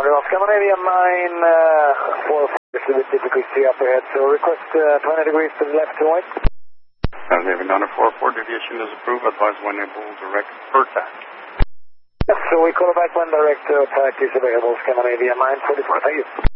Scandinavian 9, 4 is a bit difficult to see up ahead, so request 20 degrees to the left to right. Scandinavian 944, deviation is approved, advise when able direct for attack. Yes, so we call back when direct attack is available, Scandinavian 945.